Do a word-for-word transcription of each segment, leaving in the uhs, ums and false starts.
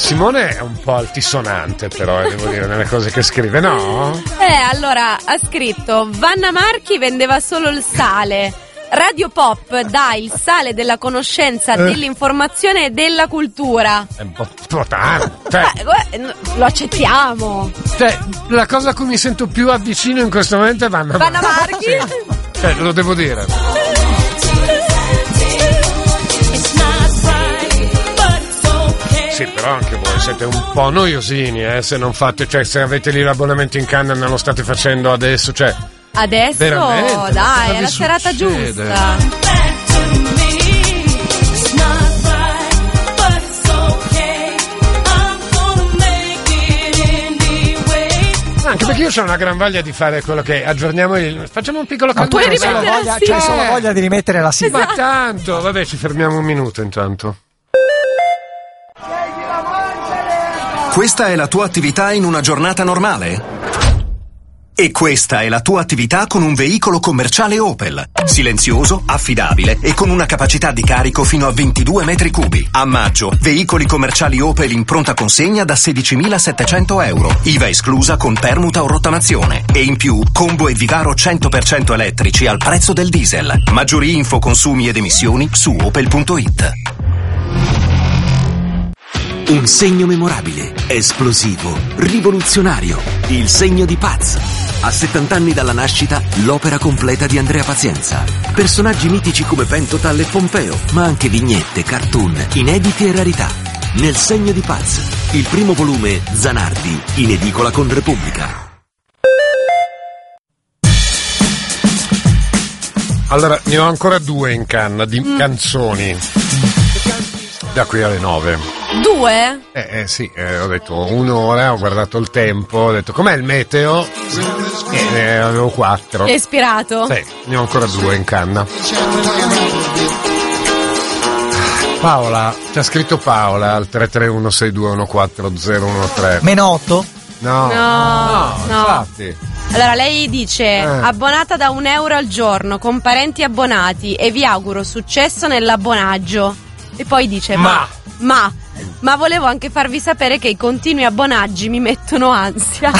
Simone è un po' altisonante, però, devo dire, nelle cose che scrive, no? Eh, allora, ha scritto: Vanna Marchi vendeva solo il sale. Radio Pop dà il sale della conoscenza, eh. dell'informazione e della cultura. È un po', un po' tanto. Cioè, Beh, lo accettiamo. Cioè, la cosa a cui mi sento più avvicino in questo momento è Vanna, Vanna Marchi. Sì. Cioè, lo devo dire. Sì, però anche voi siete un po' noiosini, eh, se non fate, cioè, se avete lì l'abbonamento in canna e non lo state facendo adesso, cioè. Adesso, veramente, dai, è la serata giusta. Anche perché io ho una gran voglia di fare quello che aggiorniamo il... Facciamo un piccolo Ma tu calmino. hai solo voglia, sì. c'hai solo voglia di rimettere la sigla. Ma tanto, vabbè, ci fermiamo un minuto intanto. Questa è la tua attività in una giornata normale? E questa è la tua attività con un veicolo commerciale Opel. Silenzioso, affidabile e con una capacità di carico fino a ventidue metri cubi. A maggio, veicoli commerciali Opel in pronta consegna da sedicimilasettecento euro. I V A esclusa con permuta o rottamazione. E in più, combo e Vivaro cento per cento elettrici al prezzo del diesel. Maggiori info, consumi ed emissioni su opel punto it. Un segno memorabile, esplosivo, rivoluzionario. Il segno di Paz. A settanta anni dalla nascita, l'opera completa di Andrea Pazienza. Personaggi mitici come Pentotal e Pompeo, ma anche vignette, cartoon, inediti e rarità. Nel segno di Paz, il primo volume Zanardi, in edicola con Repubblica. Allora, ne ho ancora due in canna di mm. canzoni. Da qui alle nove. Due? Eh, eh sì, eh, ho detto un'ora, ho guardato il tempo, ho detto com'è il meteo? E ne avevo quattro. Ti hai ispirato? Sì, ne ho ancora due in canna. Paola, ci ha scritto Paola al tre tre uno sei due uno quattro zero uno tre. Meno otto? No, no, no, no. Infatti. Allora lei dice eh. abbonata da un euro al giorno con parenti abbonati e vi auguro successo nell'abbonaggio. E poi dice ma ma ma volevo anche farvi sapere che i continui abbonaggi mi mettono ansia.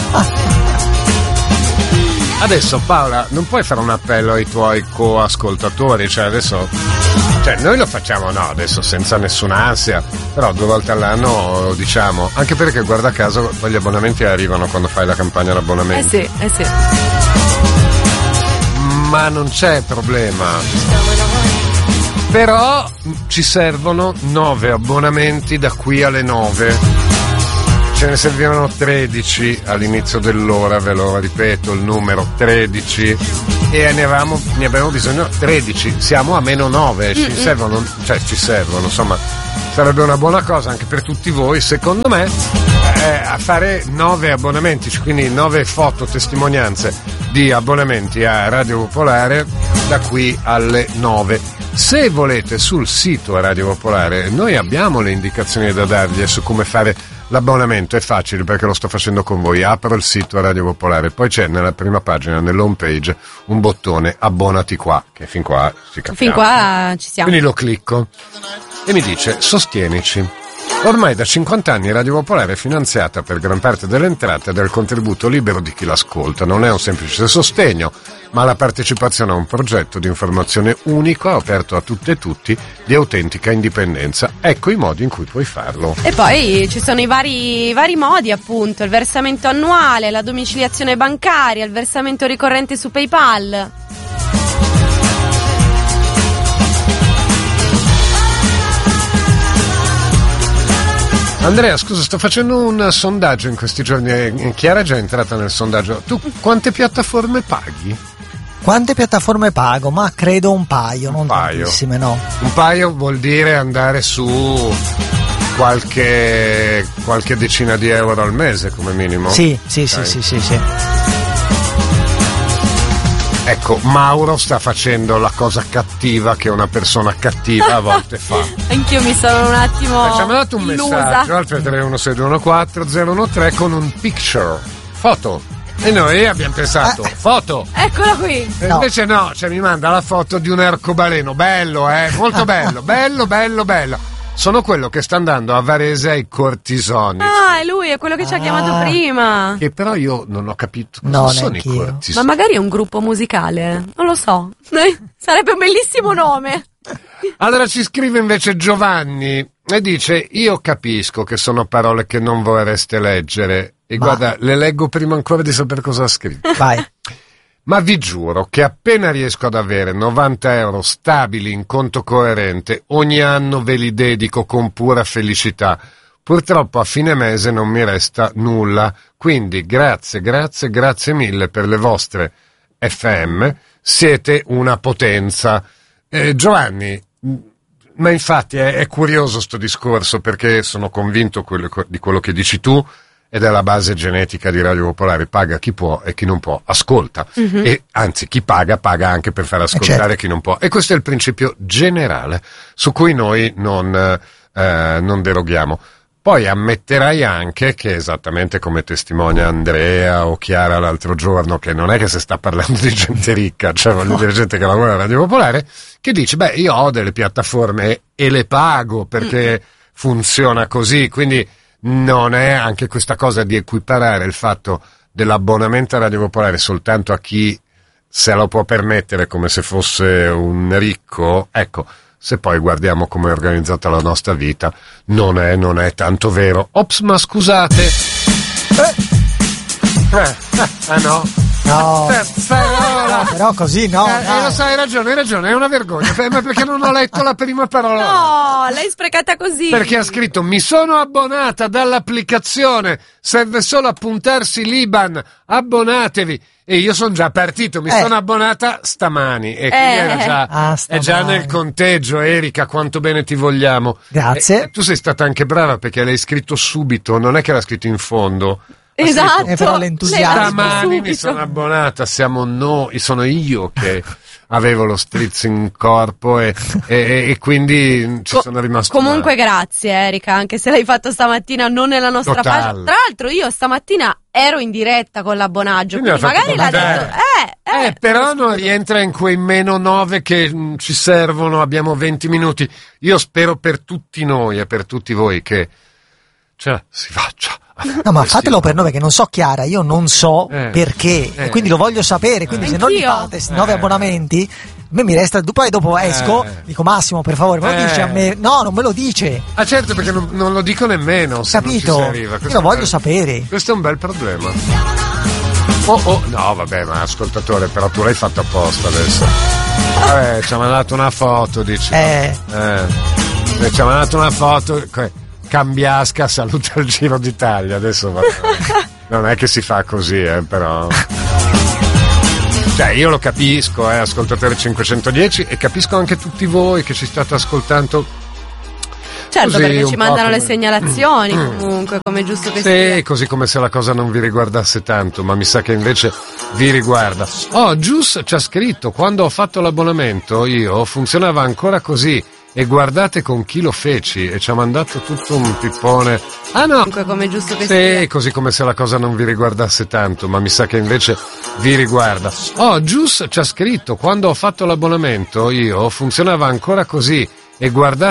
Adesso Paola, non puoi fare un appello ai tuoi coascoltatori, cioè adesso, cioè noi lo facciamo, no, adesso senza nessuna ansia, però due volte all'anno lo diciamo, anche perché guarda caso poi gli abbonamenti arrivano quando fai la campagna d'abbonamento. Eh sì, eh sì. Ma non c'è problema. Però ci servono nove abbonamenti da qui alle nove. Ce ne servivano tredici all'inizio dell'ora, ve lo ripeto, il numero tredici. E ne avevamo, ne abbiamo bisogno tredici. Siamo a meno nove, ci servono, cioè ci servono, insomma, sarebbe una buona cosa anche per tutti voi, secondo me, eh, a fare nove abbonamenti, quindi nove foto testimonianze di abbonamenti a Radio Popolare da qui alle nove. Se volete sul sito Radio Popolare, noi abbiamo le indicazioni da darvi su come fare l'abbonamento, è facile perché lo sto facendo con voi. Apro il sito Radio Popolare, poi c'è nella prima pagina, nell'home page, un bottone abbonati qua, che fin qua si capiamo. Fin qua ci siamo. Quindi lo clicco e mi dice sostienici. Ormai da cinquanta anni Radio Popolare è finanziata per gran parte delle entrate del contributo libero di chi l'ascolta. Non è un semplice sostegno, ma la partecipazione a un progetto di informazione unico, aperto a tutte e tutti, di autentica indipendenza. Ecco i modi in cui puoi farlo. E poi ci sono i vari, vari modi, appunto, il versamento annuale, la domiciliazione bancaria, il versamento ricorrente su PayPal. Andrea, scusa, sto facendo un sondaggio in questi giorni. Chiara è già entrata nel sondaggio. Tu quante piattaforme paghi? Quante piattaforme pago? Ma credo un paio, un non paio. tantissime, no. Un paio vuol dire andare su qualche qualche decina di euro al mese come minimo? Sì, sì, okay. sì, sì, sì, sì. Ecco, Mauro sta facendo la cosa cattiva che una persona cattiva a volte fa. Anch'io mi sono un attimo Ci ha mandato un illusa. messaggio al tre tre uno sei due uno quattro zero uno tre con un picture, foto. E noi abbiamo pensato, eh. foto. Eccola qui. E no. invece no, cioè mi manda la foto di un arcobaleno, bello, eh, molto bello, bello, bello, bello. sono quello che sta andando a Varese ai cortisoni. Ah, è lui, è quello che ci ha Ah. chiamato prima. Che però io non ho capito cosa No, sono i neanch'io. cortisoni. Ma magari è un gruppo musicale, non lo so. Sarebbe un bellissimo nome. Allora ci scrive invece Giovanni e dice: io capisco che sono parole che non vorreste leggere e Ma- guarda, le leggo prima ancora di sapere cosa ha scritto. Vai. Ma vi giuro che appena riesco ad avere novanta euro stabili in conto corrente, ogni anno ve li dedico con pura felicità. Purtroppo a fine mese non mi resta nulla, quindi grazie, grazie, grazie mille per le vostre F M, siete una potenza. Eh, Giovanni, mh, ma infatti è, è curioso sto discorso, perché sono convinto quello- di quello che dici tu, ed è la base genetica di Radio Popolare: paga chi può e chi non può ascolta, Mhm. e anzi chi paga paga anche per far ascoltare certo. chi non può, e questo è il principio generale su cui noi non, eh, non deroghiamo. Poi ammetterai anche che, esattamente come testimonia Andrea o Chiara l'altro giorno, che non è che si sta parlando di gente ricca, cioè voglio dire gente che lavora a Radio Popolare, che dice: beh, io ho delle piattaforme e le pago perché funziona così, quindi non è anche questa cosa di equiparare il fatto dell'abbonamento a Radio Popolare soltanto a chi se lo può permettere, come se fosse un ricco. Ecco, se poi guardiamo come è organizzata la nostra vita, non è, non è tanto vero. Ops, ma scusate. Eh, eh, ah no. No. Eh, Farola. No, però così no. Eh, eh, dai. lo sai, hai ragione, hai ragione, è una vergogna, eh, ma perché non ho letto la prima parola? No, l'hai sprecata così. Perché ha scritto: mi sono abbonata dall'applicazione, serve solo appuntarsi l'I B A N, abbonatevi. E io sono già partito, mi Eh. sono abbonata stamani e quindi Eh. era già, Ah, è già stamani. nel conteggio. Erika, quanto bene ti vogliamo. Grazie. E, e tu sei stata anche brava, perché l'hai scritto subito, non è che l'ha scritto in fondo. Ha Esatto. scritto: Eh, però l'entusiasmo. L'hai detto stamani mi subito. sono abbonata, siamo noi, sono io che avevo lo strizzo in corpo e, e- e quindi ci Co- sono rimasto Comunque male. grazie Erika, anche se l'hai fatto stamattina non nella nostra Totale. pagina. Tra l'altro io stamattina ero in diretta con l'abbonaggio, Quindi quindi, ha fatto magari l'ha vedere. detto. Eh, eh, Eh, però non rientra in quei meno nove che mh, ci servono, abbiamo venti minuti. Io spero per tutti noi e per tutti voi che ce la si faccia. No, ma fatelo per noi, perché non so, Chiara, io non so Eh. perché, Eh. e quindi lo voglio sapere, quindi se non gli Anch'io. fate questi nove Eh. abbonamenti, a me mi resta, poi dopo esco, Eh. dico: Massimo, per favore, me lo Eh. dice a me? No, non me lo dice, Ah, certo, perché non, non lo dico nemmeno. Se non ci capito? si arriva. Io Questo lo è un voglio bel- sapere. Questo è un bel problema. Oh, oh, no, vabbè, ma ascoltatore, però tu l'hai fatto apposta adesso. Vabbè, ci ha mandato una foto, dici. Eh. Eh, ci ha mandato una foto. que- Cambiasca saluta il Giro d'Italia. Adesso va- non è che si fa così, eh, però. Cioè, io lo capisco, eh, ascoltatore cinquecentodieci, e capisco anche tutti voi che ci state ascoltando. certo, così, perché un ci po' mandano le come- segnalazioni comunque, come è giusto che Sì, sia. così come se la cosa non vi riguardasse tanto, ma mi sa che invece vi riguarda. Oh, Gius ci ha scritto: quando ho fatto l'abbonamento io funzionava ancora così, e guardate con chi lo feci, e ci ha mandato tutto un pippone. Ah no! Comunque come è giusto che Sì, sia. così come se la cosa non vi riguardasse tanto, ma mi sa che invece vi riguarda. Oh, Gius ci ha scritto: quando ho fatto l'abbonamento io funzionava ancora così, e guardate